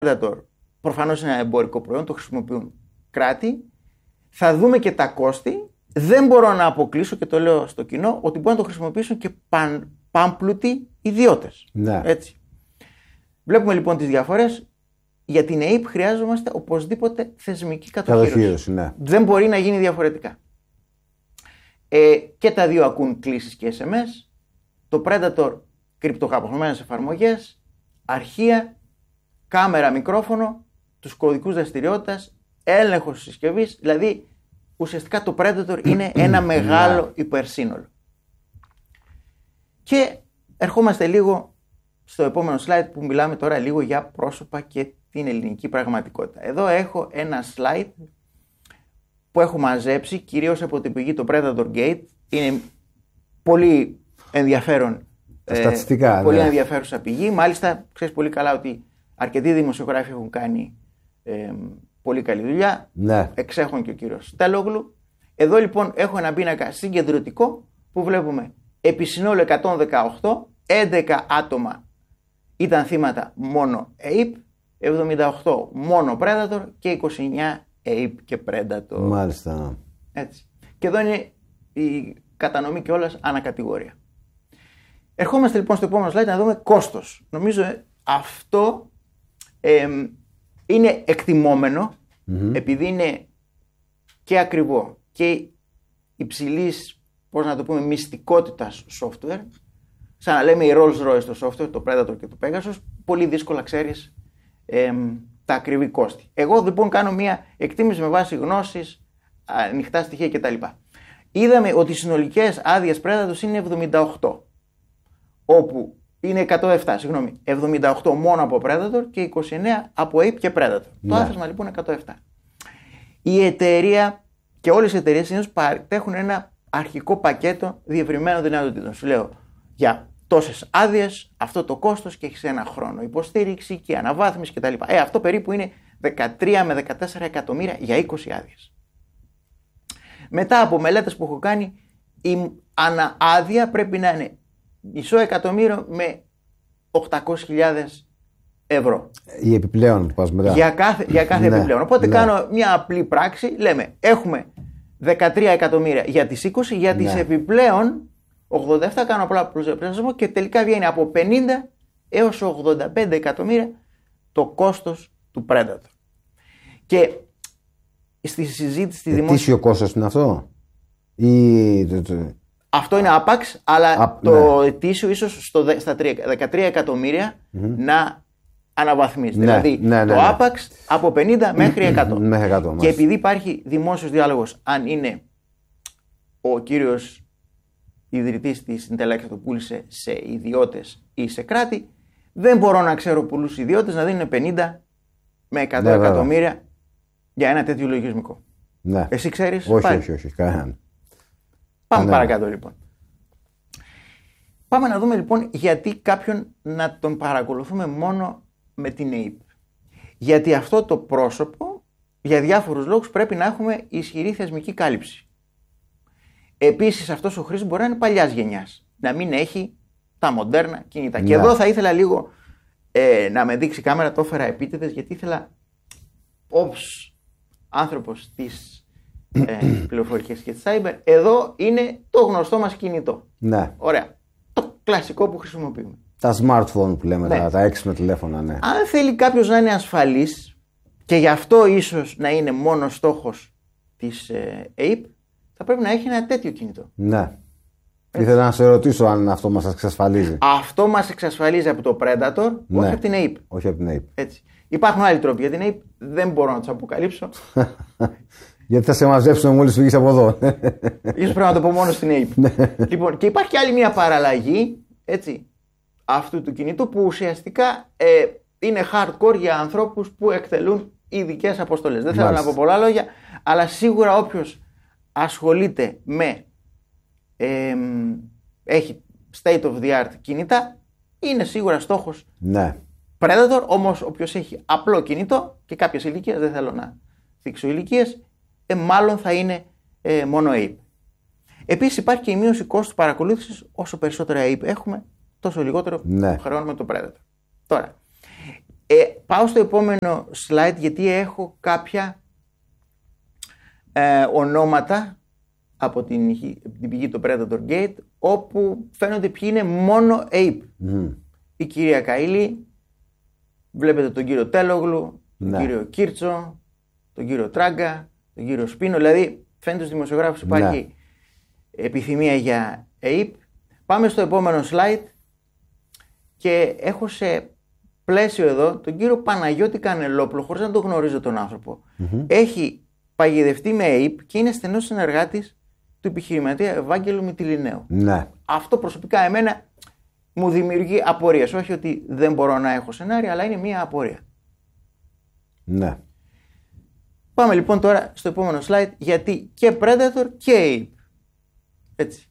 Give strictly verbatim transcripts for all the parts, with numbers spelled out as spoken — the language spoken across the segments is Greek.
Predator προφανώς είναι ένα εμπορικό προϊόν, το χρησιμοποιούν κράτη. Θα δούμε και τα κόστη. Δεν μπορώ να αποκλείσω, και το λέω στο κοινό, ότι μπορούν να το χρησιμοποιήσουν και παν, πάμπλουτοι ιδιώτες. Ναι. Έτσι. Βλέπουμε λοιπόν τις διαφορές. Για την ΕΥΠ χρειάζομαστε οπωσδήποτε θεσμική κατοχήρωση. Ναι. Δεν μπορεί να γίνει διαφορετικά. Ε, και τα δύο ακούν κλήσεις και ες εμ ες. Το Predator κρυπτογραφημένες εφαρμογές, αρχεία, κάμερα, μικρόφωνο, τους κωδικούς δραστηριότητας, έλεγχος συσκευής. Δηλαδή ουσιαστικά το Predator είναι ένα μεγάλο υπερσύνολο. Και ερχόμαστε λίγο στο επόμενο slide που μιλάμε τώρα λίγο για πρόσωπα και την ελληνική πραγματικότητα. Εδώ έχω ένα slide που έχω μαζέψει κυρίως από την πηγή το Predator Gate. Είναι πολύ ενδιαφέρον, στατιστικά, ε, πολύ ναι. ενδιαφέρουσα πηγή. Μάλιστα ξέρεις πολύ καλά ότι αρκετοί δημοσιογράφοι έχουν κάνει ε, πολύ καλή δουλειά. Ναι. Εξέχουν και ο κύριος Τέλογλου. Εδώ λοιπόν έχω ένα πίνακα συγκεντρωτικό που βλέπουμε επί συνόλου εκατόν δεκαοκτώ, έντεκα άτομα ήταν θύματα μόνο ΕΥΠ, εβδομήντα οκτώ μόνο Predator και είκοσι εννέα ΕΥΠ και Predator. Μάλιστα. Έτσι. Και εδώ είναι η κατανομή κιόλας ανακατηγορία. Ερχόμαστε λοιπόν στο επόμενο slide να δούμε κόστος. Νομίζω αυτό ε, είναι εκτιμόμενο, mm-hmm. επειδή είναι και ακριβό και υψηλής, πώς να το πούμε, μυστικότητας software. Σαν να λέμε η Rolls-Royce το software, το Predator και το Pegasus, πολύ δύσκολα ξέρεις ε, τα ακριβή κόστη. Εγώ λοιπόν κάνω μια εκτίμηση με βάση γνώσεις, ανοιχτά στοιχεία κτλ. Είδαμε ότι οι συνολικές άδειες Predator είναι εβδομήντα οκτώ, όπου είναι εκατόν επτά, συγγνώμη, εβδομήντα οκτώ μόνο από Predator και είκοσι εννέα από ΕΥΠ και Predator. Ναι. Το άθροισμα λοιπόν εκατόν επτά. Η εταιρεία και όλες οι εταιρείες συνήθως παρέχουν ένα αρχικό πακέτο διευρυμένων δυνατοτήτων. Σου λέω για τόσες άδειες, αυτό το κόστος και έχεις ένα χρόνο υποστήριξη και αναβάθμιση κτλ. Ε, αυτό περίπου είναι δεκατρία με δεκατέσσερα εκατομμύρια για είκοσι άδειες. Μετά από μελέτες που έχω κάνει, η αναάδεια πρέπει να είναι μισό εκατομμύριο με οκτακόσιες χιλιάδες ευρώ. Η επιπλέον που πας μετά. Για κάθε, για κάθε ναι, επιπλέον. Οπότε ναι. κάνω μια απλή πράξη, λέμε έχουμε δεκατρία εκατομμύρια για τις είκοσι, για τις ναι. επιπλέον ογδόντα επτά, κάνω απλά προσδιορισμό και τελικά βγαίνει από πενήντα έως ογδόντα πέντε εκατομμύρια το κόστος του Predator. Και στη συζήτηση στη δημόσια... Ετήσιο κόστος είναι αυτό? Ή... Αυτό είναι άπαξ, αλλά Α, το ναι. ετήσιο ίσως στο, στα δεκατρία εκατομμύρια mm-hmm. να αναβαθμίζεται. Ναι, δηλαδή ναι, ναι, το ναι. άπαξ από πενήντα μέχρι εκατό. Μέχρι εκατό. Και επειδή υπάρχει δημόσιος διάλογος, αν είναι ο κύριος ιδρυτής της Intellectual το πούλησε σε ιδιώτες ή σε κράτη, δεν μπορώ να ξέρω πολλούς ιδιώτες να δίνουν πενήντα με εκατό ναι, εκατομμύρια βέβαια. για ένα τέτοιο λογισμικό. Ναι. Εσύ ξέρεις? Όχι, πάλι. όχι, όχι, όχι, κανέναν. Πάμε ναι. παρακάτω λοιπόν. Πάμε να δούμε λοιπόν γιατί κάποιον να τον παρακολουθούμε μόνο με την ΕΥΠ. Γιατί αυτό το πρόσωπο για διάφορους λόγους πρέπει να έχουμε ισχυρή θεσμική κάλυψη. Επίσης αυτός ο χρήστης μπορεί να είναι παλιάς γενιάς, να μην έχει τα μοντέρνα κινητά. Ναι. Και εδώ θα ήθελα λίγο ε, να με δείξει η κάμερα, το έφερα επίτηδες, γιατί ήθελα ως άνθρωπος της ε, πληροφορικής και της cyber, εδώ είναι το γνωστό μας κινητό. Ναι. Ωραία. Το κλασικό που χρησιμοποιούμε. Τα smartphone που λέμε, ναι. τα, τα έξυπνα τηλέφωνα, ναι. Αν θέλει κάποιος να είναι ασφαλής και γι' αυτό ίσως να είναι μόνο στόχος της ε, ΕΥΠ, θα πρέπει να έχει ένα τέτοιο κινητό. Ναι. Έτσι. Ήθελα να σε ρωτήσω αν αυτό μας εξασφαλίζει. Αυτό μας εξασφαλίζει από το Predator, ναι. όχι από την ΕΥΠ. Όχι από την ΕΥΠ. Έτσι. Υπάρχουν άλλοι τρόποι για την ΕΥΠ, δεν μπορώ να τους αποκαλύψω. Γιατί θα σε μαζέψουμε μόλις φύγεις από εδώ. Ίσως πρέπει να το πω μόνο στην ΕΥΠ. Λοιπόν, και υπάρχει και άλλη μια παραλλαγή, έτσι, αυτού του κινητού που ουσιαστικά ε, είναι hardcore για ανθρώπους που εκτελούν ειδικές αποστολές. Δεν θέλω να πω πολλά λόγια, αλλά σίγουρα όποιος ασχολείται με ε, έχει state of the art κινητά είναι σίγουρα στόχος ναι. Predator. Όμως όποιος έχει απλό κινητό και κάποιες ηλικίες, δεν θέλω να θίξω ηλικίες, ε, μάλλον θα είναι ε, μόνο ΕΥΠ. Επίσης υπάρχει και η μείωση κόστου παρακολούθησης. Όσο περισσότερα ΕΥΠ έχουμε, τόσο λιγότερο ναι. χρεώνουμε το Predator. Τώρα, Ε, πάω στο επόμενο slide γιατί έχω κάποια ε, ονόματα από την, την πηγή του Predator Gate, όπου φαίνονται ποιοι είναι μόνο Ape. Mm. Η κυρία Καΐλη, βλέπετε τον κύριο Τέλογλου, ναι. τον κύριο Κίρτσο, τον κύριο Τράγκα, τον κύριο Σπίνο, δηλαδή φαίνεται στους δημοσιογράφους υπάρχει ναι. επιθυμία για Ape. Πάμε στο επόμενο slide και έχω σε πλαίσιο εδώ τον κύριο Παναγιώτη Κανελόπουλο, χωρίς να τον γνωρίζω τον άνθρωπο. Mm-hmm. Έχει παγιδευτεί με Ape και είναι στενός συνεργάτης του επιχειρηματία Ευάγγελου Μυτιληναίου. Ναι. Αυτό προσωπικά εμένα μου δημιουργεί απορίες. Όχι ότι δεν μπορώ να έχω σενάρια, αλλά είναι μια απορία. Ναι. Πάμε λοιπόν τώρα στο επόμενο slide, γιατί και Predator και Ape. Έτσι.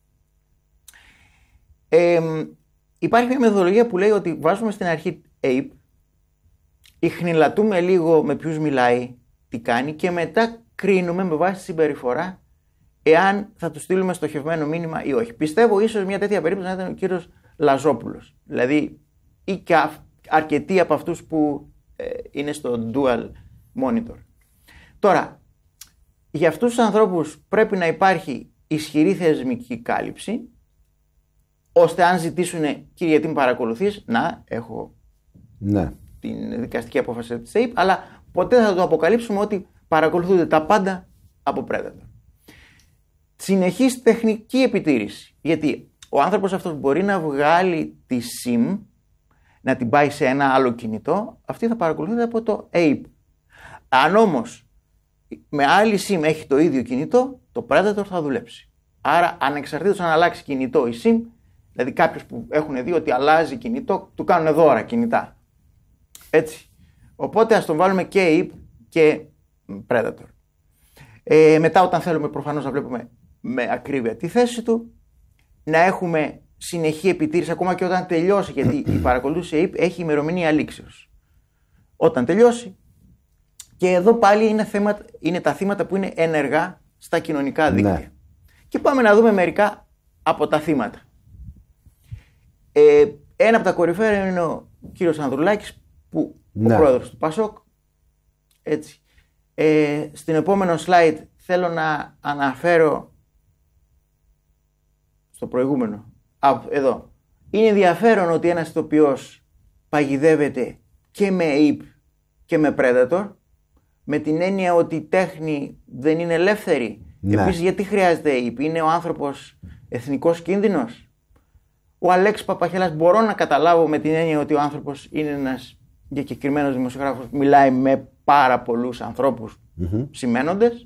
Ε, υπάρχει μια μεθοδολογία που λέει ότι βάζουμε στην αρχή Ape, ιχνηλατούμε λίγο με ποιους μιλάει, τι κάνει και μετά κρίνουμε με βάση τη συμπεριφορά εάν θα του στείλουμε στοχευμένο μήνυμα ή όχι. Πιστεύω ίσως μια τέτοια περίπτωση να ήταν ο κύριος Λαζόπουλος. Δηλαδή ή και αρκετοί από αυτούς που ε, είναι στο dual monitor. Τώρα, για αυτούς τους ανθρώπους πρέπει να υπάρχει ισχυρή θεσμική κάλυψη, ώστε αν ζητήσουν, κύριε γιατί με παρακολουθείς, να έχω ναι. την δικαστική απόφαση της Ape, αλλά ποτέ θα το αποκαλύψουμε ότι παρακολουθούνται τα πάντα από Predator. Συνεχής τεχνική επιτήρηση. Γιατί ο άνθρωπος αυτός μπορεί να βγάλει τη SIM, να την πάει σε ένα άλλο κινητό, αυτή θα παρακολουθείται από το Ape. Αν όμως με άλλη SIM έχει το ίδιο κινητό, το Predator θα δουλέψει. Άρα ανεξαρτήτως αν αλλάξει κινητό η SIM, δηλαδή κάποιους που έχουν δει ότι αλλάζει κινητό, του κάνουν δώρα κινητά. Έτσι. Οπότε ας τον βάλουμε και Ape και Predator. Ε, μετά όταν θέλουμε προφανώς να βλέπουμε με ακρίβεια τη θέση του, να έχουμε συνεχή επιτήρηση ακόμα και όταν τελειώσει, γιατί η παρακολούθηση Ape έχει ημερομηνία λήξεως. Όταν τελειώσει, και εδώ πάλι είναι, θέματα, είναι τα θύματα που είναι ενεργά στα κοινωνικά δίκτυα. Ναι. Και πάμε να δούμε μερικά από τα θύματα. Ε, ένα από τα κορυφαία είναι ο κύριος Ανδρουλάκης, που ναι. ο πρόεδρος του Πασόκ. Έτσι. Ε, στην επόμενο slide θέλω να αναφέρω στο προηγούμενο. Α, εδώ. Είναι ενδιαφέρον ότι ένας ηθοποιός παγιδεύεται και με Ape και με Predator, με την έννοια ότι η τέχνη δεν είναι ελεύθερη. Ναι. Επίσης, γιατί χρειάζεται Ape? Είναι ο άνθρωπος εθνικός κίνδυνος? Ο Αλέξης Παπαχέλας μπορώ να καταλάβω με την έννοια ότι ο άνθρωπος είναι ένας διακεκριμένος δημοσιογράφος, μιλάει με πάρα πολλούς ανθρώπους mm-hmm. σημαίνοντες.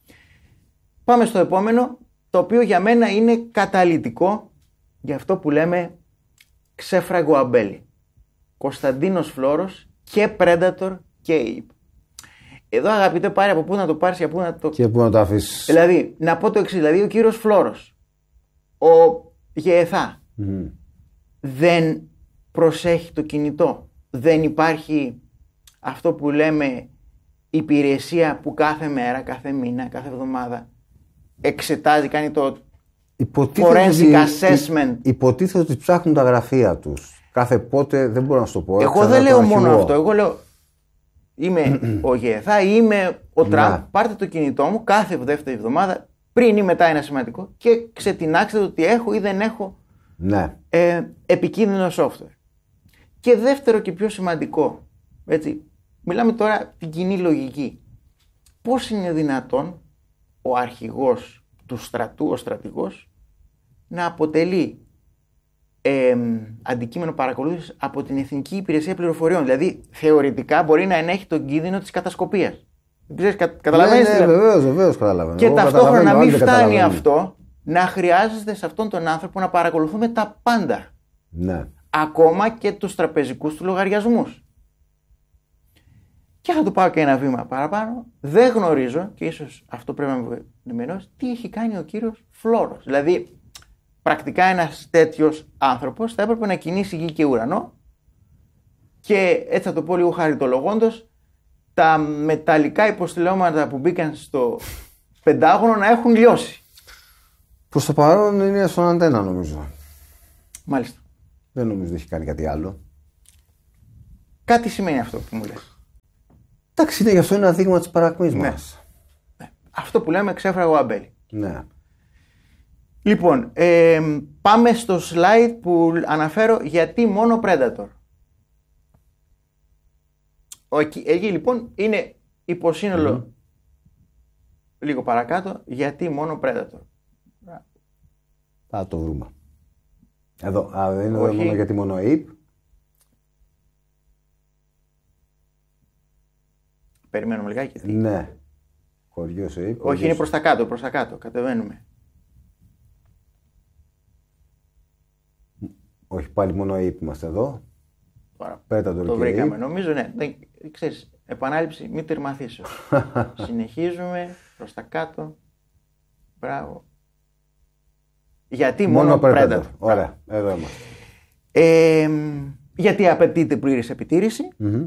Πάμε στο επόμενο, το οποίο για μένα είναι καταλυτικό για αυτό που λέμε ξέφραγο αμπέλι. Κωνσταντίνος Φλόρος και Predator και Ape. Εδώ αγαπητέ πάρει από πού να το πάρεις και από πού να το... Και πού να το αφήσεις. Δηλαδή, να πω το εξής, δηλαδή ο κύριος Φλόρος, ο ΓΕΘΑ, mm. δεν προσέχει το κινητό. Δεν υπάρχει αυτό που λέμε υπηρεσία που κάθε μέρα, κάθε μήνα, κάθε εβδομάδα εξετάζει, κάνει το forensic assessment. Υποτίθεται ότι ψάχνουν τα γραφεία τους. Κάθε πότε, δεν μπορώ να σου το πω. Εγώ δεν λέω μόνο αυτό. Εγώ λέω είμαι ο ΓΕΘΑ ή είμαι ο Τραμπ. Πάρτε το κινητό μου κάθε δεύτερη εβδομάδα, πριν ή μετά είναι σημαντικό, και ξετινάξτε το ότι έχω ή δεν έχω ναι. ε, επικίνδυνο software. Και δεύτερο και πιο σημαντικό, έτσι, μιλάμε τώρα την κοινή λογική. Πώς είναι δυνατόν ο αρχηγός του στρατού, ο στρατηγός, να αποτελεί ε, αντικείμενο παρακολούθησης από την Εθνική Υπηρεσία Πληροφοριών? Δηλαδή, θεωρητικά μπορεί να ενέχει τον κίνδυνο της κατασκοπίας. Δεν ξέρεις, κα, καταλαβαίνεις? Ναι, ναι, βεβαίως, βεβαίως καταλαβαίνω. Και ταυτόχρονα να μην φτάνει αυτό, να χρειάζεται σε αυτόν τον άνθρωπο να παρακολουθούμε τα πάντα. Ναι. Ακόμα και τους τραπεζικούς του λογαριασμούς. Και θα το πάω και ένα βήμα παραπάνω. Δεν γνωρίζω, και ίσως αυτό πρέπει να με ενημερώσει, τι έχει κάνει ο κύριος Φλόρος. Δηλαδή, πρακτικά ένας τέτοιος άνθρωπος θα έπρεπε να κινήσει γη και ουρανό, και έτσι θα το πω λίγο χαριτολογώντας, τα μεταλλικά υποστηλώματα που μπήκαν στο Πεντάγωνο να έχουν λιώσει. Προς το παρόν είναι στον αντένα, νομίζω. Μάλιστα. Δεν νομίζω ότι έχει κάνει κάτι άλλο. Κάτι σημαίνει αυτό που μου λες. Εντάξει, είναι γι' αυτό ένα δείγμα της παρακμής Ναι. μας. Ναι. Αυτό που λέμε ξέφραγε ο Αμπέλη. Ναι. Λοιπόν, ε, πάμε στο slide που αναφέρω γιατί μόνο Predator. Εκεί, εκεί λοιπόν είναι υποσύνολο mm. λίγο παρακάτω γιατί μόνο Predator. Θα το βρούμε. Εδώ, α, δεν είναι Όχι. μόνο γιατί μόνο Ape. Περιμένουμε λιγάκι. Ναι. Χωριός Ape. Όχι, είναι προς τα κάτω, προς τα κάτω. Κατεβαίνουμε. Όχι, πάλι μόνο Ape είμαστε εδώ. Τώρα, Predator το και βρήκαμε. Ape. Νομίζω, ναι. Δεν, ξέρεις, επανάληψη, μην τερματίσω. Συνεχίζουμε προς τα κάτω. Μπράβο. Γιατί μόνο, Μόνο Predator. Predator. Ωραία, εδώ είμαστε. Ε, γιατί απαιτείται πλήρης επιτήρηση. Mm-hmm.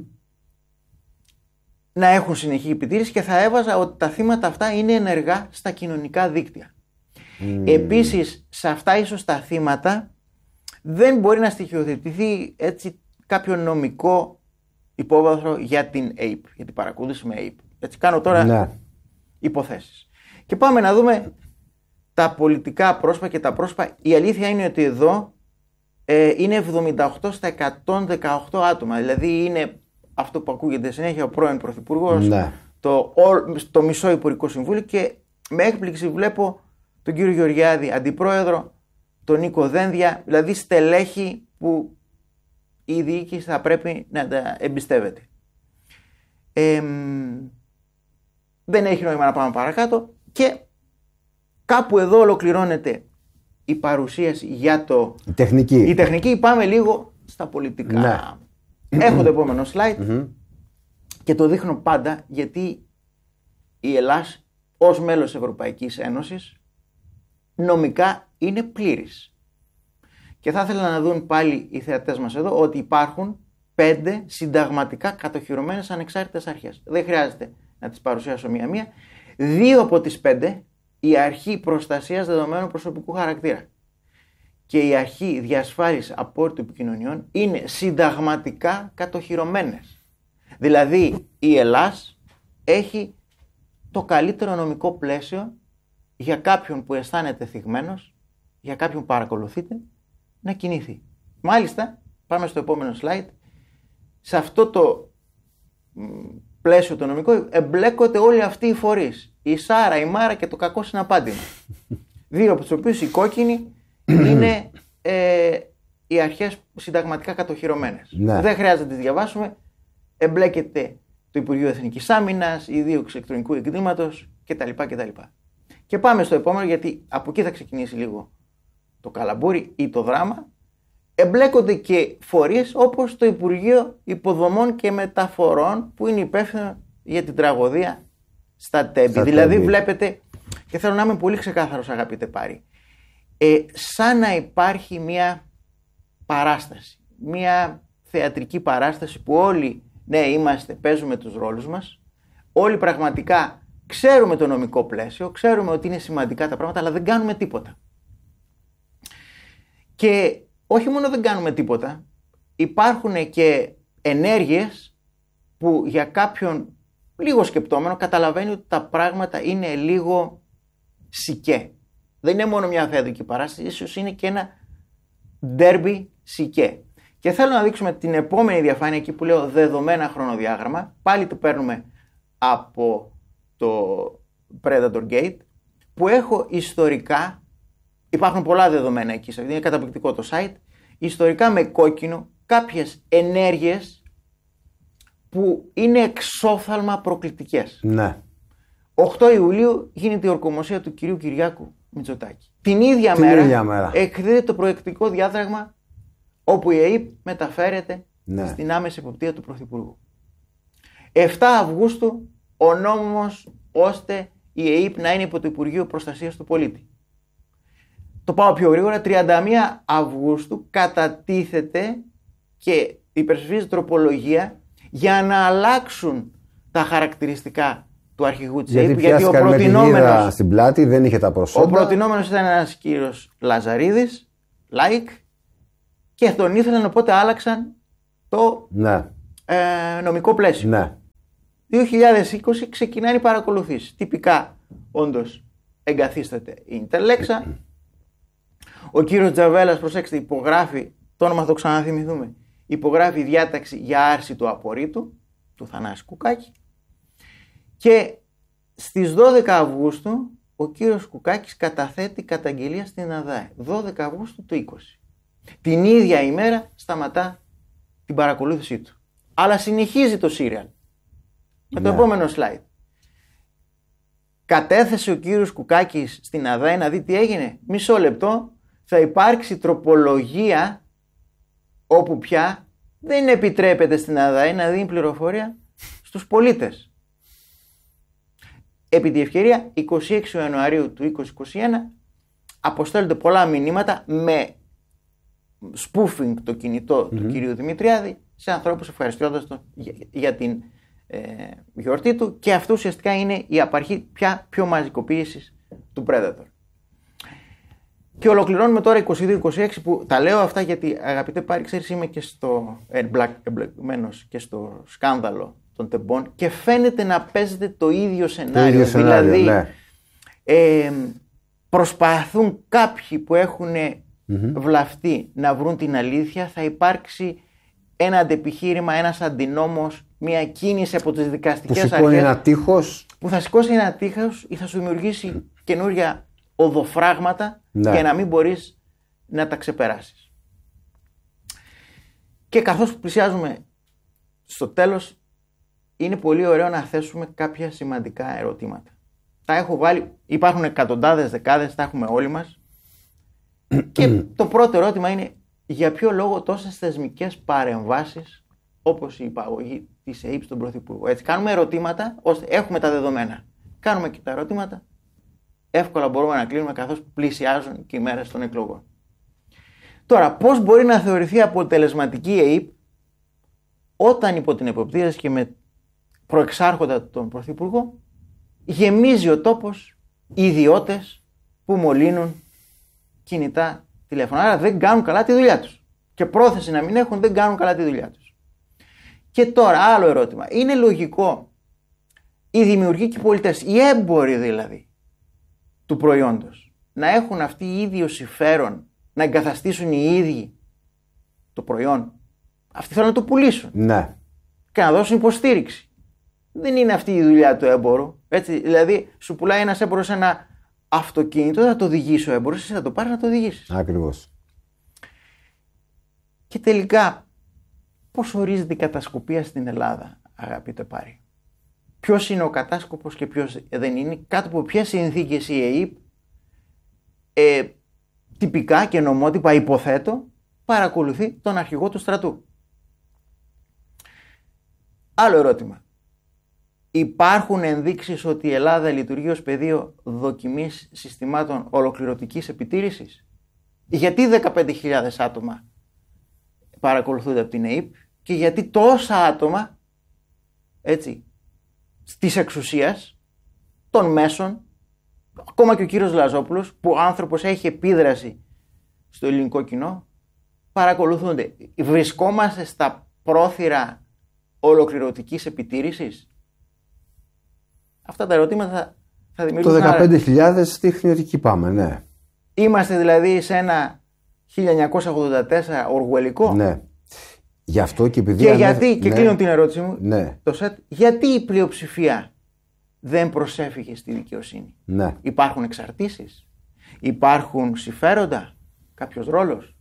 Να έχουν συνεχή επιτήρηση και θα έβαζα ότι τα θύματα αυτά είναι ενεργά στα κοινωνικά δίκτυα. Mm. Επίσης, σε αυτά ίσως τα θύματα δεν μπορεί να στοιχειοθετηθεί έτσι κάποιο νομικό υπόβαθρο για την Ape, για την παρακολούθηση με Ape. Έτσι κάνω τώρα ναι. υποθέσεις. Και πάμε να δούμε τα πολιτικά πρόσωπα και τα πρόσωπα. Η αλήθεια είναι ότι εδώ ε, είναι εβδομήντα οκτώ στα εκατόν δεκαοκτώ άτομα. Δηλαδή είναι αυτό που ακούγεται συνέχεια ο πρώην Πρωθυπουργός, ναι. το, το μισό Υπουργικό Συμβούλιο και με έκπληξη βλέπω τον κύριο Γεωργιάδη αντιπρόεδρο, τον Νίκο Δένδια, δηλαδή στελέχη που η διοίκηση θα πρέπει να τα εμπιστεύεται. Ε, δεν έχει νόημα να πάμε παρακάτω και κάπου εδώ ολοκληρώνεται η παρουσίαση για το... Η τεχνική. Η τεχνική, πάμε λίγο στα πολιτικά. Ναι. Έχω το επόμενο slide mm-hmm. και το δείχνω πάντα γιατί η Ελλάδα ως μέλος της Ευρωπαϊκής Ένωσης νομικά είναι πλήρης. Και θα ήθελα να δουν πάλι οι θεατές μας εδώ ότι υπάρχουν πέντε συνταγματικά κατοχυρωμένες ανεξάρτητες αρχές. Δεν χρειάζεται να τις παρουσιάσω μία-μία. Δύο από τις πέντε, η αρχή προστασίας δεδομένων προσωπικού χαρακτήρα και η αρχή διασφάλισης απόρριτου επικοινωνιών είναι συνταγματικά κατοχυρωμένες. Δηλαδή η Ελλάς έχει το καλύτερο νομικό πλαίσιο για κάποιον που αισθάνεται θυγμένος, για κάποιον που παρακολουθείται, να κινηθεί. Μάλιστα, πάμε στο επόμενο slide, σε αυτό το πλαίσιο το νομικό εμπλέκονται όλοι αυτοί οι φορείς. Η Σάρα, η Μάρα και το κακό συναπάντημα. Δύο από τους οποίους οι κόκκινοι είναι ε, οι αρχές συνταγματικά κατοχυρωμένες. Ναι. Δεν χρειάζεται να τις διαβάσουμε. Εμπλέκεται το Υπουργείο Εθνικής Άμυνας, η δίωξη ηλεκτρονικού εγκλήματος κτλ, κτλ. Και πάμε στο επόμενο, γιατί από εκεί θα ξεκινήσει λίγο το καλαμπούρι ή το δράμα. Εμπλέκονται και φορείς όπως το Υπουργείο Υποδομών και Μεταφορών που είναι υπεύθυνο για την τραγωδία στα Τέμπη. Στα δηλαδή τέμπη. Βλέπετε, και θέλω να είμαι πολύ ξεκάθαρος αγαπητέ Πάρη, ε, σαν να υπάρχει μια παράσταση, μια θεατρική παράσταση που όλοι ναι είμαστε, παίζουμε τους ρόλους μας, όλοι πραγματικά ξέρουμε το νομικό πλαίσιο, ξέρουμε ότι είναι σημαντικά τα πράγματα, αλλά δεν κάνουμε τίποτα. Και όχι μόνο δεν κάνουμε τίποτα, υπάρχουν και ενέργειες που για κάποιον λίγο σκεπτόμενο καταλαβαίνει ότι τα πράγματα είναι λίγο σικέ. Δεν είναι μόνο μια θεατρική παράσταση, ίσως είναι και ένα ντέρμπι σικέ. Και θέλω να δείξουμε την επόμενη διαφάνεια εκεί που λέω δεδομένα χρονοδιάγραμμα. Πάλι το παίρνουμε από το Predator Gate που έχω ιστορικά, υπάρχουν πολλά δεδομένα εκεί, είναι καταπληκτικό το site, ιστορικά με κόκκινο κάποιες ενέργειες που είναι εξόφθαλμα προκλητικές. Ναι. οκτώ Ιουλίου γίνεται η ορκομοσία του κυρίου Κυριάκου Μητσοτάκη. Την ίδια Την μέρα, ίδια μέρα. εκδίδεται το προεκτικό διάταγμα όπου η ΕΕΠ μεταφέρεται ναι. στην άμεση εποπτεία του Πρωθυπουργού. επτά Αυγούστου ο νόμος ώστε η ΕΕΠ να είναι υπό το Υπουργείο Προστασίας του Πολίτη. Το πάω πιο γρήγορα, τριάντα μία Αυγούστου κατατίθεται και υπερψηφίζει τροπολογία για να αλλάξουν τα χαρακτηριστικά του αρχηγού της ΕΕΠ. Γιατί, γιατί ο προτινόμενος στην πλάτη δεν είχε τα προσόντα. Ο προτινόμενος ήταν ένας κύριος Λαζαρίδης, like, και τον ήθελαν, οπότε άλλαξαν το ναι. ε, νομικό πλαίσιο. Ναι. δύο χιλιάδες είκοσι ξεκινάνε οι παρακολουθήσεις. Τυπικά, όντως, εγκαθίσταται η Ιντερλέξα. Ο κύριος Τζαβέλας, προσέξτε, υπογράφει, το όνομα θα το ξαναθυμηθούμε, υπογράφει διάταξη για άρση του απορρίτου, του Θανάση Κουκάκη. Και στις δώδεκα Αυγούστου ο κύριος Κουκάκης καταθέτει καταγγελία στην ΑΔΑΕ. δώδεκα Αυγούστου του είκοσι. Την ίδια ημέρα σταματά την παρακολούθησή του. Αλλά συνεχίζει το σύριαλ. Με το Ναι. επόμενο slide. Κατέθεσε ο κύριος Κουκάκης στην ΑΔΑΕ να δει τι έγινε. Μισό λεπτό. Θα υπάρξει τροπολογία όπου πια δεν επιτρέπεται στην ΑΔΑΕ να δίνει πληροφορία στους πολίτες. Επί τη ευκαιρία, εικοστή έκτη Ιανουαρίου του είκοσι είκοσι ένα αποστέλλονται πολλά μηνύματα με spoofing το κινητό mm-hmm. του κυρίου Δημητριάδη σε ανθρώπους ευχαριστώντας τον για, για την ε, γιορτή του, και αυτό ουσιαστικά είναι η απαρχή πια πιο μαζικοποίησης του Predator. Και ολοκληρώνουμε τώρα είκοσι δύο είκοσι έξι, που τα λέω αυτά γιατί, αγαπητέ Πάρη, ξέρεις, είμαι και στο εμπλεκμένος και στο σκάνδαλο των τεμπών και φαίνεται να παίζεται το ίδιο σενάριο. Το ίδιο σενάριο, δηλαδή ναι. ε, προσπαθούν κάποιοι που έχουν mm-hmm. βλαφτεί να βρουν την αλήθεια. Θα υπάρξει ένα αντεπιχείρημα, ένας αντινόμος, μια κίνηση από τις δικαστικές αρχές που ένα τείχος, που θα σηκώσει ένα τείχος ή θα σου δημιουργήσει καινούρια οδοφράγματα ναι. για να μην μπορείς να τα ξεπεράσεις. Και καθώς πλησιάζουμε στο τέλος, είναι πολύ ωραίο να θέσουμε κάποια σημαντικά ερωτήματα. Τα έχω βάλει, υπάρχουν εκατοντάδες, δεκάδες, τα έχουμε όλοι μας. Και το πρώτο ερώτημα είναι, για ποιο λόγο τόσες θεσμικές παρεμβάσεις, όπως η υπαγωγή της ΕΥΠ στον Πρωθυπουργό? Έτσι, κάνουμε ερωτήματα, ώστε έχουμε τα δεδομένα. Κάνουμε και τα ερωτήματα, εύκολα μπορούμε να κλείνουμε καθώς πλησιάζουν και οι μέρες των εκλογών. Τώρα, πώς μπορεί να θεωρηθεί αποτελεσματική η ΕΥΠ όταν υπό την εποπτεία και με προεξάρχοντα τον Πρωθυπουργό γεμίζει ο τόπος ιδιώτες που μολύνουν κινητά τηλέφωνα? Άρα δεν κάνουν καλά τη δουλειά τους. Και πρόθεση να μην έχουν, δεν κάνουν καλά τη δουλειά τους. Και τώρα, άλλο ερώτημα. Είναι λογικό οι δημιουργοί και οι πολιτές, οι έμποροι δηλαδή του προϊόντος, να έχουν αυτοί οι ίδιοι συμφέρον να εγκαταστήσουν οι ίδιοι το προϊόν? Αυτοί θέλουν να το πουλήσουν. Ναι. Και να δώσουν υποστήριξη. Δεν είναι αυτή η δουλειά του έμπορου. Έτσι, δηλαδή, σου πουλάει ένας έμπορος ένα αυτοκίνητο, θα το οδηγήσει ο έμπορος, εσύ θα το πάρεις να το οδηγήσεις. Ακριβώς. Και τελικά, πώς ορίζεται η κατασκοπία στην Ελλάδα, αγαπητέ Πάρη? Ποιος είναι ο κατάσκοπος και ποιος δεν είναι? Κάτω από ποιες συνθήκες η ΕΥΠ ε, τυπικά και νομότυπα, υποθέτω, παρακολουθεί τον αρχηγό του στρατού? Άλλο ερώτημα. Υπάρχουν ενδείξεις ότι η Ελλάδα λειτουργεί ως πεδίο δοκιμής συστημάτων ολοκληρωτικής επιτήρησης? Γιατί δεκαπέντε χιλιάδες άτομα παρακολουθούνται από την ΕΥΠ και γιατί τόσα άτομα, έτσι, της εξουσίας, των μέσων, ακόμα και ο κύριος Λαζόπουλος, που ο άνθρωπος έχει επίδραση στο ελληνικό κοινό, παρακολουθούνται? Βρισκόμαστε στα πρόθυρα ολοκληρωτικής επιτήρησης? Αυτά τα ερωτήματα θα δημιουργούν. Το δεκαπέντε χιλιάδες δείχνει ότι εκεί πάμε, ναι. Είμαστε δηλαδή σε ένα χίλια εννιακόσια ογδόντα τέσσερα οργουελικό. Ναι. Γι' αυτό και επειδή. Και ανέ... γιατί, και ναι. κλείνω την ερώτηση μου, ναι. το σετ, γιατί η πλειοψηφία δεν προσέφηκε στη δικαιοσύνη? Ναι. Υπάρχουν εξαρτήσεις, υπάρχουν συμφέροντα, κάποιος ρόλος?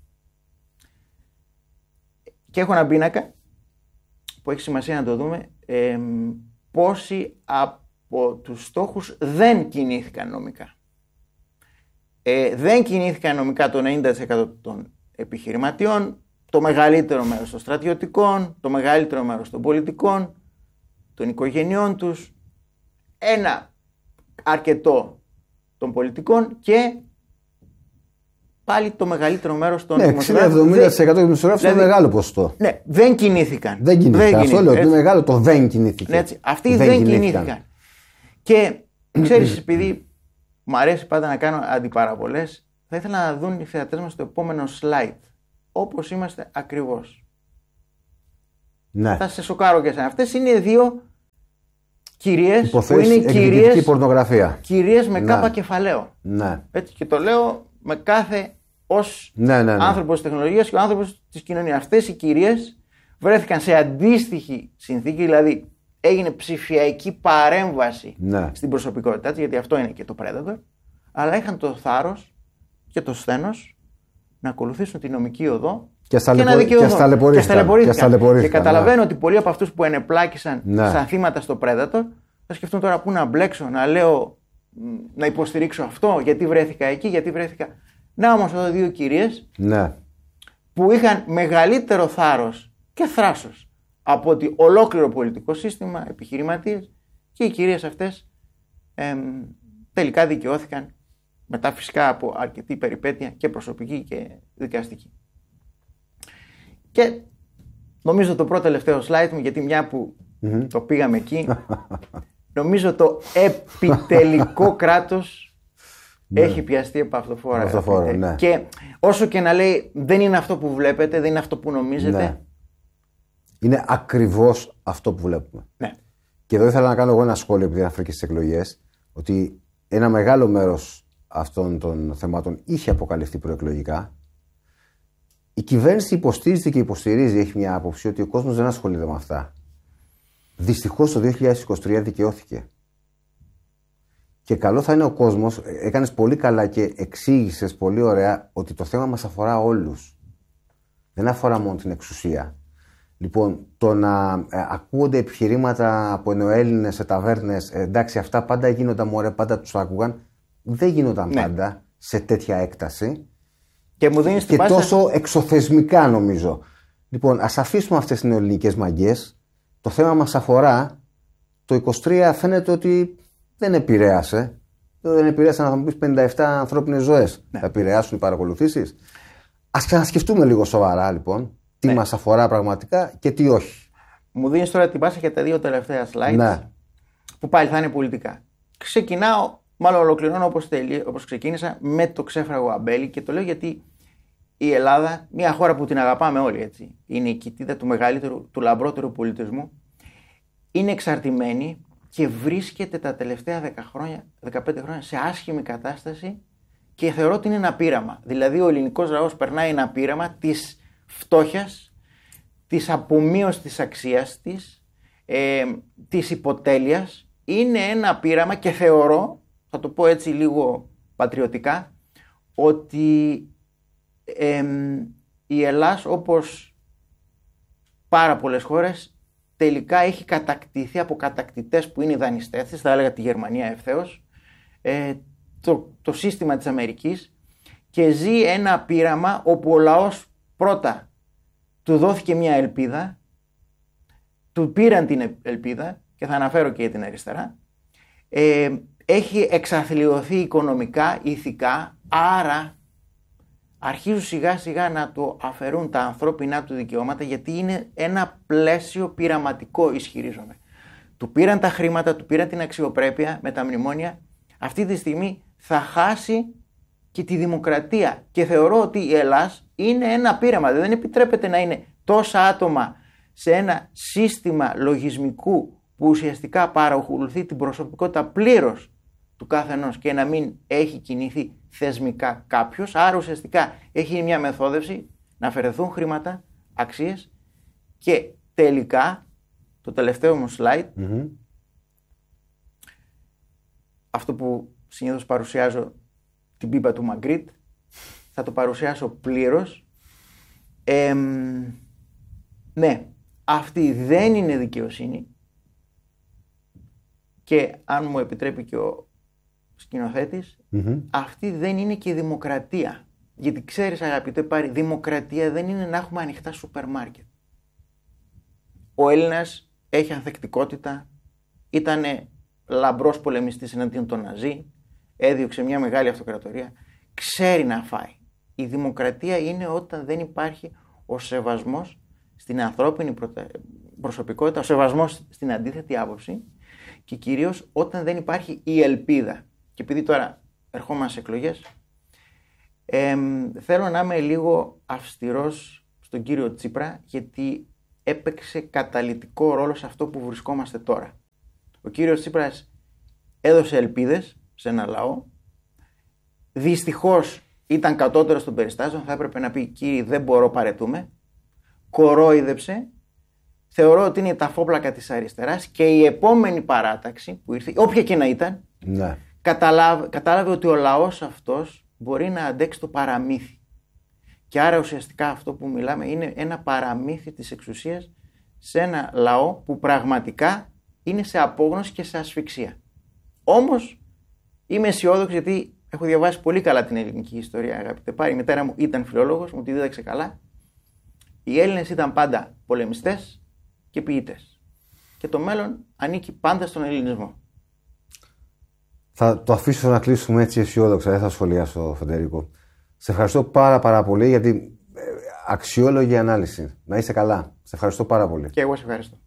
Και έχω ένα πίνακα που έχει σημασία να το δούμε, ε, πόσοι από τους στόχους δεν κινήθηκαν νομικά. Ε, δεν κινήθηκαν νομικά το ενενήντα τοις εκατό των επιχειρηματιών, το μεγαλύτερο μέρος των στρατιωτικών, το μεγαλύτερο μέρος των πολιτικών, των οικογενειών τους, ένα αρκετό των πολιτικών και πάλι το μεγαλύτερο μέρος των δημοσιογράφων. εξήντα με εβδομήντα τοις εκατό των δημοσιογράφων είναι μεγάλο ποσοστό. Ναι, δεν κινήθηκαν. Δεν κινήθηκαν. Δεν Αυτό λέω ότι είναι μεγάλο το δεν κινήθηκαν. Ναι, έτσι, αυτοί δεν, δεν κινήθηκαν. κινήθηκαν. Και ξέρεις, επειδή μου αρέσει πάντα να κάνω αντιπαραβολές, θα ήθελα να δουν οι θεατές μας το επόμενο slide. Όπως είμαστε ακριβώς. Ναι. Θα σε σοκάρω και εσένα. Αυτές είναι δύο κυρίες που είναι εκδικητική κυρίες, πορνογραφία. κυρίες με Ναι. κάπα κεφαλαίο. Ναι. Έτσι, και το λέω με κάθε ως Ναι, ναι, ναι. άνθρωπος της τεχνολογίας και ο άνθρωπος της κοινωνίας. Αυτές οι κυρίες βρέθηκαν σε αντίστοιχη συνθήκη, δηλαδή έγινε ψηφιακή παρέμβαση Ναι. στην προσωπικότητά της, γιατί αυτό είναι και το Predator, αλλά είχαν το θάρρος και το σθένος να ακολουθήσουν τη νομική οδό και, και να δικαιωθούν. Και σταλαιπωρήθηκαν. Και καταλαβαίνω ότι πολλοί από αυτούς που ενεπλάκησαν ναι. σαν θύματα στο Predator θα σκεφτούν τώρα πού να μπλέξω, να λέω, να υποστηρίξω αυτό, γιατί βρέθηκα εκεί, γιατί βρέθηκα. Να όμως εδώ δύο κυρίες ναι. που είχαν μεγαλύτερο θάρρος και θράσος από ότι ολόκληρο πολιτικό σύστημα, επιχειρηματίες, και οι κυρίες αυτές εμ, τελικά δικαιώθηκαν μετά φυσικά από αρκετή περιπέτεια και προσωπική και δικαστική. Και νομίζω το πρώτο τελευταίο slide μου, γιατί μια που mm-hmm. το πήγαμε εκεί, νομίζω το επιτελικό κράτος ναι. έχει πιαστεί από αυτοφόρα. αυτοφόρα ναι. Και όσο και να λέει δεν είναι αυτό που βλέπετε, δεν είναι αυτό που νομίζετε. Ναι. Είναι ακριβώς αυτό που βλέπουμε. Ναι. Και εδώ ήθελα να κάνω εγώ ένα σχόλιο, επειδή αναφέρθηκε στις εκλογές, ότι ένα μεγάλο μέρος αυτών των θεμάτων είχε αποκαλυφθεί προεκλογικά. Η κυβέρνηση υποστήριζε και υποστηρίζει, έχει μια άποψη ότι ο κόσμος δεν ασχολείται με αυτά. Δυστυχώς το δύο χιλιάδες είκοσι τρία δικαιώθηκε. Και καλό θα είναι ο κόσμος, έκανες πολύ καλά και εξήγησες πολύ ωραία ότι το θέμα μας αφορά όλους. Δεν αφορά μόνο την εξουσία. Λοιπόν, το να ε, ακούγονται επιχειρήματα από νεοέλληνες σε ταβέρνες, ε, εντάξει, αυτά πάντα γίνονταν, μωρέ, πάντα τους άκουγαν. Δεν γίνονταν ναι. πάντα σε τέτοια έκταση. Και, μου δίνεις και την τόσο πάσα... εξωθεσμικά νομίζω. Λοιπόν, ας αφήσουμε αυτές τις νεοελληνικές μαγιές. Το θέμα μας αφορά. Το είκοσι τρία φαίνεται ότι δεν επηρέασε. Δεν επηρέασε να θα μου πεις πενήντα επτά ανθρώπινες ζωές. Ναι. Θα επηρεάσουν οι παρακολουθήσεις. Ας ξανασκεφτούμε λίγο σοβαρά λοιπόν τι ναι. μας αφορά πραγματικά και τι όχι. Μου δίνεις τώρα την πάσα για τα δύο τελευταία slides ναι. που πάλι θα είναι πολιτικά. Ξεκινάω, μάλλον ολοκληρώνω όπως, τελεί, όπως ξεκίνησα, με το ξέφραγο αμπέλι, και το λέω γιατί η Ελλάδα, μια χώρα που την αγαπάμε όλοι, έτσι, είναι η κοιτίδα του μεγαλύτερου, του λαμπρότερου πολιτισμού, είναι εξαρτημένη και βρίσκεται τα τελευταία δέκα χρόνια, δεκαπέντε χρόνια σε άσχημη κατάσταση, και θεωρώ ότι είναι ένα πείραμα. Δηλαδή ο ελληνικός λαός περνάει ένα πείραμα της φτώχειας, της απομείωσης της αξίας της, ε, της υποτέλειας. Είναι ένα πείραμα και θεωρώ, θα το πω έτσι λίγο πατριωτικά, ότι ε, η Ελλάδα, όπως πάρα πολλές χώρες, τελικά έχει κατακτηθεί από κατακτητές που είναι οι δανειστές της, θα έλεγα τη Γερμανία ευθέως, ε, το, το σύστημα της Αμερικής, και ζει ένα πείραμα όπου ο λαός πρώτα του δόθηκε μια ελπίδα, του πήραν την ελπίδα, και θα αναφέρω και την αριστερά, ε, έχει εξαθλιωθεί οικονομικά, ηθικά, άρα αρχίζουν σιγά σιγά να το αφαιρούν τα ανθρώπινά του δικαιώματα, γιατί είναι ένα πλαίσιο πειραματικό, ισχυρίζομαι. Του πήραν τα χρήματα, του πήραν την αξιοπρέπεια με τα μνημόνια. Αυτή τη στιγμή θα χάσει και τη δημοκρατία, και θεωρώ ότι η Ελλάδα είναι ένα πείραμα. Δεν επιτρέπεται να είναι τόσα άτομα σε ένα σύστημα λογισμικού που ουσιαστικά παρακολουθεί την προσωπικότητα πλήρως του καθενός και να μην έχει κινηθεί θεσμικά κάποιος. Άρα ουσιαστικά έχει μια μεθόδευση να αφαιρεθούν χρήματα, αξίες, και τελικά το τελευταίο μου slide, mm-hmm. αυτό που συνήθως παρουσιάζω, την πίπα του Μαγκρίτ, θα το παρουσιάσω πλήρως. Ε, ναι, αυτή δεν είναι δικαιοσύνη, και αν μου επιτρέπει και ο σκηνοθέτης, mm-hmm. αυτή δεν είναι και δημοκρατία. Γιατί ξέρεις, αγαπητέ Πάρη, δημοκρατία δεν είναι να έχουμε ανοιχτά σούπερ μάρκετ. Ο Έλληνας έχει ανθεκτικότητα, ήταν λαμπρός πολεμιστής εναντίον των Ναζί, έδιωξε μια μεγάλη αυτοκρατορία, ξέρει να φάει. Η δημοκρατία είναι όταν δεν υπάρχει ο σεβασμός στην ανθρώπινη προσωπικότητα, ο σεβασμός στην αντίθετη άποψη, και κυρίως όταν δεν υπάρχει η ελπίδα. Και επειδή τώρα ερχόμαστε σε εκλογές, ε, θέλω να είμαι λίγο αυστηρός στον κύριο Τσίπρα, γιατί έπαιξε καταλυτικό ρόλο σε αυτό που βρισκόμαστε τώρα. Ο κύριος Τσίπρας έδωσε ελπίδες σε ένα λαό. Δυστυχώς ήταν κατώτερος των περιστάσεων. Θα έπρεπε να πει: κύριοι, δεν μπορώ, παρετούμε. Κορόιδεψε. Θεωρώ ότι είναι η ταφόπλακα της αριστεράς και η επόμενη παράταξη που ήρθε, όποια και να ήταν, ναι. καταλάβε, κατάλαβε ότι ο λαός αυτός μπορεί να αντέξει το παραμύθι. Και άρα ουσιαστικά αυτό που μιλάμε είναι ένα παραμύθι της εξουσίας σε ένα λαό που πραγματικά είναι σε απόγνωση και σε ασφυξία. Όμως είμαι αισιόδοξη, γιατί έχω διαβάσει πολύ καλά την ελληνική ιστορία, αγαπητέ Πάρη. Η μητέρα μου ήταν φιλόλογος, μου τη δίδαξε καλά. Οι Έλληνες ήταν πάντα πολεμιστές και ποιητές. Και το μέλλον ανήκει πάντα στον ελληνισμό. Θα το αφήσω να κλείσουμε έτσι αισιόδοξα, δεν θα σχολιάσω, Φεντερίκο. Σε ευχαριστώ πάρα πάρα πολύ για την αξιόλογη ανάλυση. Να είσαι καλά. Σε ευχαριστώ πάρα πολύ. Και εγώ σε ευχαριστώ.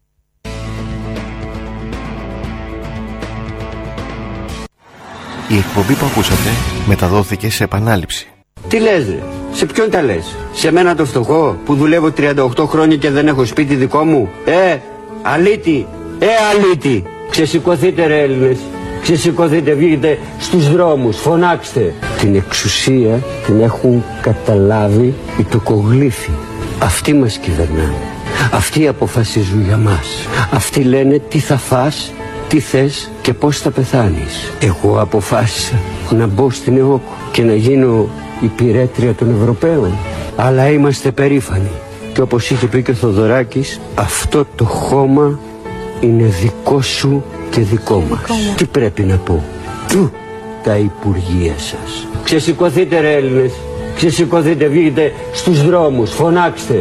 Η εκπομπή που ακούσατε μεταδόθηκε σε επανάληψη. Τι λες ρε, σε ποιον τα λες? Σε μένα το φτωχό που δουλεύω τριάντα οκτώ χρόνια και δεν έχω σπίτι δικό μου? Ε, αλήτη, ε αλήτη. Ξεσηκωθείτε ρε Έλληνες, ξεσηκωθείτε, βγείτε στους δρόμους, φωνάξτε. Την εξουσία την έχουν καταλάβει οι τοκογλύφοι. Αυτοί μας κυβερνάνε, αυτοί αποφασίζουν για μας. Αυτοί λένε τι θα φας, τι θες και πώς θα πεθάνεις. Εγώ αποφάσισα να μπω στην ΕΟΚ και να γίνω υπηρέτρια των Ευρωπαίων. Αλλά είμαστε περήφανοι. Και όπως είχε πει και ο Θοδωράκης, αυτό το χώμα είναι δικό σου και δικό μας. Δικό τι πρέπει να πω? Του τα υπουργεία σας. Ξεσηκωθείτε ρε Έλληνες, ξεσηκωθείτε, βγείτε στους δρόμους, φωνάξτε.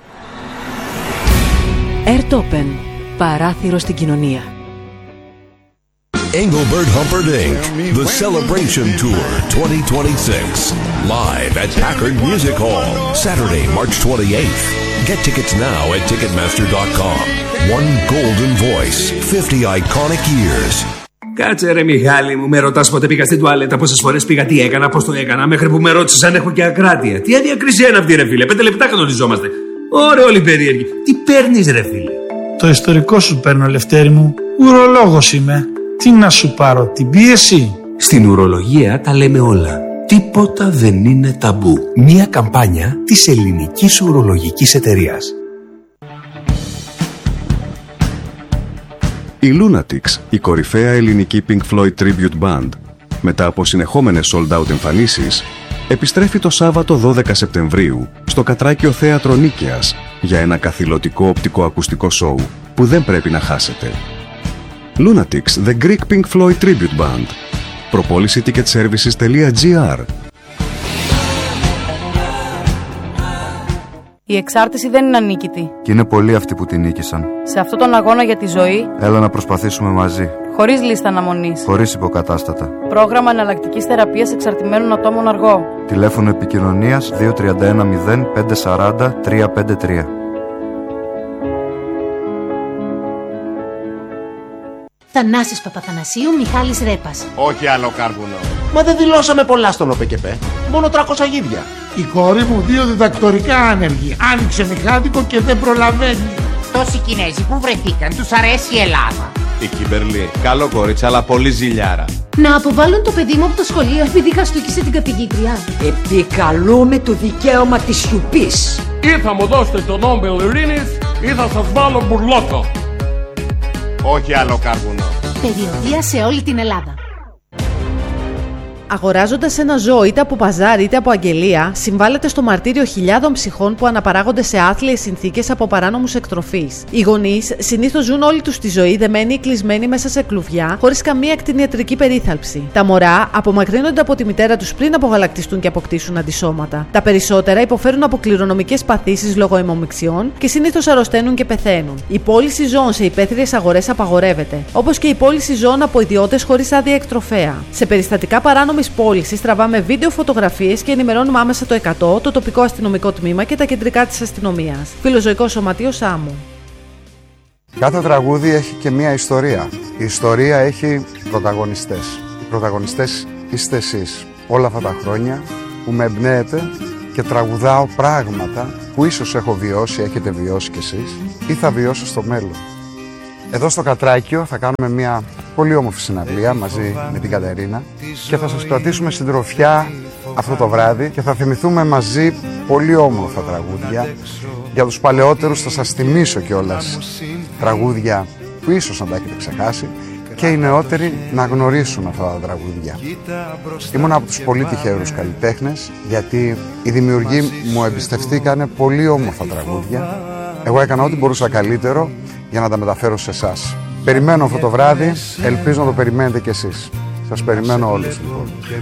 Airtopen, παράθυρο στην κοινωνία. Engelbert Humperdinck, The Celebration Tour twenty twenty-six, live at Packard Music Hall, Saturday, March twenty-eighth. Get tickets now at ticketmaster dot com. One golden voice, fifty iconic years. Κάτσε ρε Μιχάλη μου, με ρωτάς πότε πήγα στην τουαλέτα, πόσες φορές πήγα, τι έκανα, πώς το έκανα, μέχρι που με ρώτησες αν έχω και ακράτεια. Τι αδιακρισία είναι αυτή ρε φίλε, πέντε λεπτά κανονιζόμαστε. Ωραία όλοι περίεργοι. Τι παίρνεις ρε φίλε? Το ιστορικό σου παίρνω, Λευτέρη μου. Ουρολόγος είμαι. Τι να σου πάρω, την πίεση? Στην ουρολογία τα λέμε όλα. Τίποτα δεν είναι ταμπού. Μία καμπάνια της ελληνικής ουρολογικής εταιρείας. Η Lunatics, η κορυφαία ελληνική Pink Floyd Tribute Band, μετά από συνεχόμενες sold out εμφανίσεις, επιστρέφει το Σάββατο δώδεκα Σεπτεμβρίου στο Κατράκιο Θέατρο Νίκαιας για ένα καθηλωτικό οπτικοακουστικό σοου που δεν πρέπει να χάσετε. Lunatics, The Greek Pink Floyd Tribute Band. προπόληση ticket services τελεία τζι άρ. Η εξάρτηση δεν είναι ανίκητη. Και είναι πολλοί αυτοί που την νίκησαν. Σε αυτόν τον αγώνα για τη ζωή, έλα να προσπαθήσουμε μαζί. Χωρίς λίστα αναμονής. Χωρίς υποκατάστατα. Πρόγραμμα εναλλακτικής θεραπείας εξαρτημένων ατόμων αργό. Τηλέφωνο επικοινωνίας δύο τρία ένα μηδέν πέντε τέσσερα μηδέν τρία πέντε τρία. Θανάσης Παπαθανασίου, Μιχάλης Ρέπας. Όχι άλλο κάρβουνο. Μα δεν δηλώσαμε πολλά στον ΟΠΕΚΕΠΕ. Μόνο τριακόσια γίδια. Η κόρη μου δύο διδακτορικά άνεργη. Άνοιξε μηχάδικο και δεν προλαβαίνει. Τόσοι Κινέζοι που βρεθήκαν, τους αρέσει η Ελλάδα. Η Κιμπερλή, καλό κορίτσι, αλλά πολύ ζηλιάρα. Να αποβάλουν το παιδί μου από το σχολείο επειδή χαστούκισε την καθηγήτρια. Επικαλούμε το δικαίωμα της σιωπής. Ή θα μου δώσετε το Νόμπελ Ειρήνης ή θα σας βάλω μπουρλότο. Όχι άλλο κάρβουνο. Περιοδεία σε όλη την Ελλάδα. Αγοράζοντας ένα ζώο είτε από παζάρι είτε από αγγελία, συμβάλλεται στο μαρτύριο χιλιάδων ψυχών που αναπαράγονται σε άθλιες συνθήκες από παράνομους εκτροφείς. Οι γονείς συνήθως ζουν όλη τους τη ζωή δεμένοι ή κλεισμένοι μέσα σε κλουβιά, χωρίς καμία κτηνιατρική περίθαλψη. Τα μωρά απομακρύνονται από τη μητέρα τους πριν απογαλακτιστούν και αποκτήσουν αντισώματα. Τα περισσότερα υποφέρουν από κληρονομικές παθήσεις λόγω αιμομιξιών και συνήθως αρρωσταίνουν και πεθαίνουν. Η πώληση ζώων σε υπαίθριες αγορές απαγορεύεται, όπως και η πώληση ζώων από ιδιώτες χωρίς άδεια εκτροφέα. Σε περιστατικά παράνομης πώλησης τραβάμε βίντεο, φωτογραφίες και ενημερώνουμε άμεσα το εκατό, το τοπικό αστυνομικό τμήμα και τα κεντρικά της αστυνομίας. Φιλοζωικό Σωματείο Σάμου. Κάθε τραγούδι έχει και μία ιστορία. Η ιστορία έχει πρωταγωνιστές. Οι πρωταγωνιστές είστε εσείς. Όλα αυτά τα χρόνια που με εμπνέετε και τραγουδάω πράγματα που ίσως έχω βιώσει, έχετε βιώσει κι εσείς ή θα βιώσω στο μέλλον. Εδώ στο Κατράκιο θα κάνουμε μια πολύ όμορφη συναυλία μαζί με την Κατερίνα και θα σας κρατήσουμε συντροφιά αυτό το βράδυ και θα θυμηθούμε μαζί πολύ όμορφα τραγούδια. Για τους παλαιότερους θα σας θυμίσω κιόλας τραγούδια που ίσως να τα έχετε ξεχάσει και οι νεότεροι να γνωρίσουν αυτά τα τραγούδια. Ήμουν από τους πολύ τυχερούς καλλιτέχνες γιατί οι δημιουργοί μου εμπιστευτήκανε πολύ όμορφα τραγούδια. Εγώ έκανα ό,τι μπορούσα καλύτερο για να τα μεταφέρω σε εσάς. Περιμένω αυτό το βράδυ, ελπίζω να το περιμένετε κι εσείς. Σας περιμένω όλους λοιπόν.